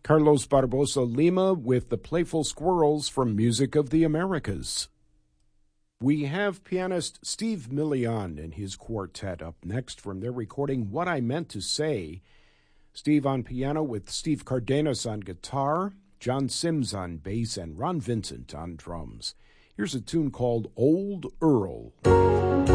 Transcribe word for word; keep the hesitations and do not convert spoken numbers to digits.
Carlos Barbosa Lima with the Playful Squirrels from Music of the Americas. We have pianist Steve Millian and his quartet up next from their recording What I Meant to Say. Steve on piano with Steve Cardenas on guitar, John Sims on bass, and Ron Vincent on drums. Here's a tune called Old Earl.